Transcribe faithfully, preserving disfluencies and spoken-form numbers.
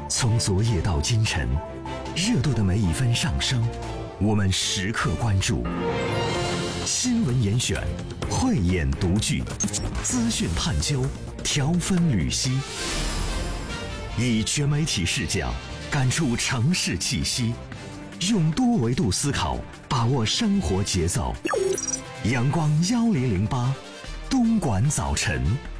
从昨夜到今晨，热度的每一分上升，我们时刻关注。新闻严选，慧眼独具，资讯探究，条分缕析，以全媒体视角感触城市气息，用多维度思考把握生活节奏。阳光一零零八，东莞早晨。